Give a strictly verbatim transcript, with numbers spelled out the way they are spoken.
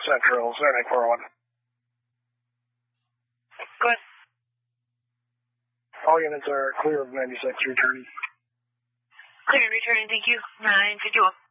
Central, Zernick four oh one. Go ahead. All units are clear of ninety-six, returning. Clear, returning, thank you. nine fifty-one.